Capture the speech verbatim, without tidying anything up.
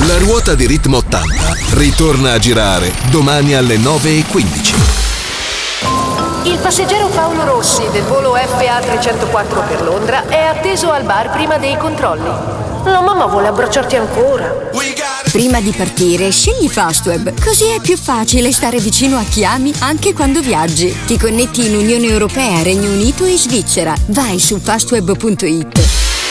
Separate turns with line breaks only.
La ruota di Ritmo ottanta ritorna a girare domani alle nove e quindici.
Il passeggero Paolo Rossi del volo F A trecentoquattro per Londra è atteso al bar prima dei controlli. La mamma vuole abbracciarti ancora.
Prima di partire, scegli Fastweb, così è più facile stare vicino a chi ami anche quando viaggi. Ti connetti in Unione Europea, Regno Unito e Svizzera. Vai su fastweb punto it.